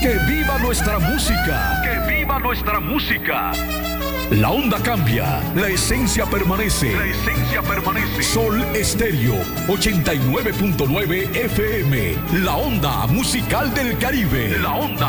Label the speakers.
Speaker 1: ¡Que viva nuestra música! ¡Que viva nuestra música! La onda cambia, la esencia permanece. La esencia permanece. Sol Estéreo 89.9 FM, la onda musical del Caribe. La onda